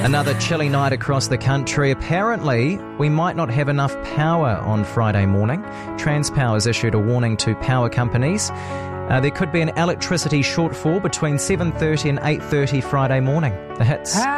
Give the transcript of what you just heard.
Another chilly night across the country. Apparently, we might not have enough power on Friday morning. Transpower has issued a warning to power companies. There could be an electricity shortfall between 7:30 and 8:30 Friday morning. The hits.